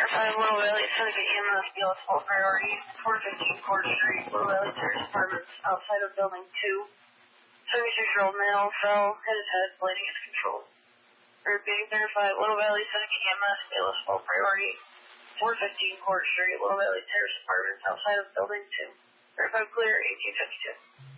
Verify Little Valley, Seneca EMS, BLS full priority, 415 Court Street, Little Valley Terrace Apartments, outside of Building 2. 76-year-old male fell, hit his head, bleeding is controlled. Repeating, verify Little Valley, Seneca EMS, BLS full priority, 415 Court Street, Little Valley Terrace Apartments, outside of Building 2. Verify clear, 1852.